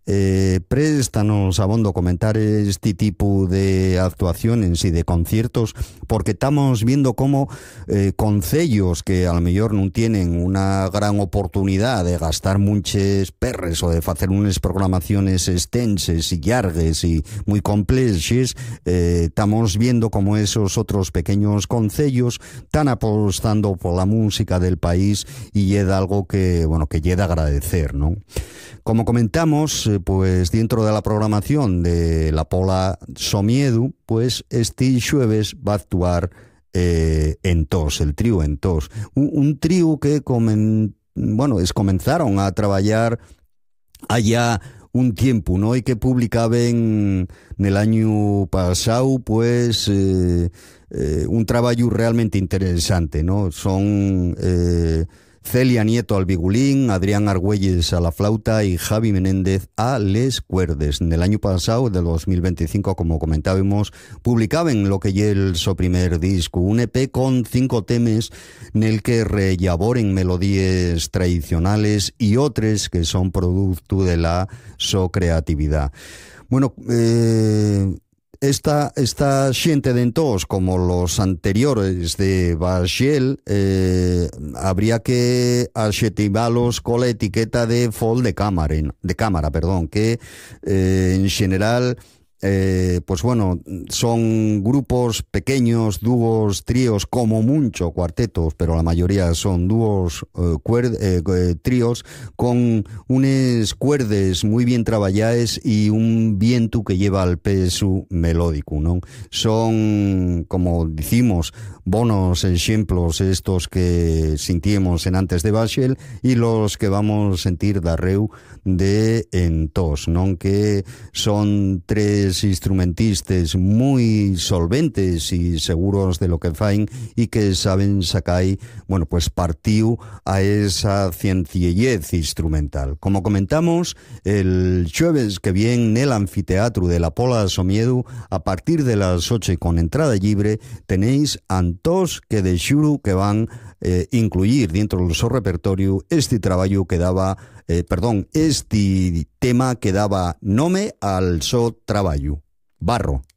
préstanos abondo comentar este tipo de actuaciones y de conciertos, porque estamos viendo cómo concellos que a lo mejor no tienen una gran oportunidad de gastar muchos perres o de hacer unas programaciones extensas y largas y muy complejas, estamos viendo cómo esos otros pequeños concellos están apostando por la música del país, y es algo que, bueno, que llega a agradecer, ¿no? Como comentamos, pues dentro de la programación de la Pola Somiedu, pues este jueves va a actuar en Tos, el trío en Tos. Un trío que comenzaron a trabajar allá un tiempo, ¿no? Y que publicaban en el año pasado, pues, un trabajo realmente interesante, ¿no? Son Celia Nieto al bigulín, Adrián Argüelles a la flauta y Javi Menéndez a les cuerdes. En el año pasado, del 2025, como comentábamos, publicaban lo que es su primer disco, un EP con 5 temas en el que rellaboren melodías tradicionales y otras que son producto de la su creatividad. Bueno, esta xente de Entós, como los anteriores de Baxiel, habría que adxetivalos con la etiqueta de folk de cámara, que en general, pues bueno, son grupos pequeños, dúos, tríos, como mucho cuartetos, pero la mayoría son dúos, tríos, con unas cuerdas muy bien traballadas y un viento que lleva al peso melódico, ¿no? Son, como decimos, bonos ejemplos estos que sentíamos en antes de Baxiel y los que vamos a sentir darreu de Entós, ¿no? Que son 3 instrumentistas muy solventes y seguros de lo que faen y que saben sacar, bueno, pues partido a esa cienciellez instrumental. Como comentamos, el jueves que viene en el anfiteatro de la Pola Somiedu, a partir de las 8 con entrada libre, tenéis Antós que de xuro que van incluir dentro de su repertorio este trabajo que daba, este tema que daba nome al so trabajo, Barro.